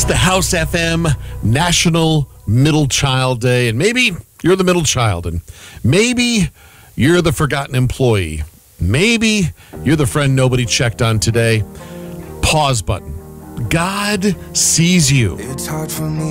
It's the House FM National Middle Child Day, and maybe you're the middle child, and maybe you're the forgotten employee. Maybe you're the friend nobody checked on today. Pause button. God sees you. It's hard for me